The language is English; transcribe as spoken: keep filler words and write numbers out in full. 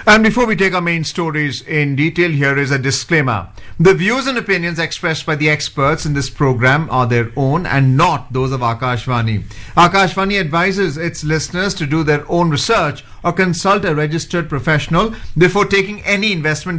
And before we take our main stories in detail, here is a disclaimer. The views and opinions expressed by the experts in this program are their own and not those of Akashvani. Akashvani advises its listeners to do their own research or consult a registered professional before taking any investment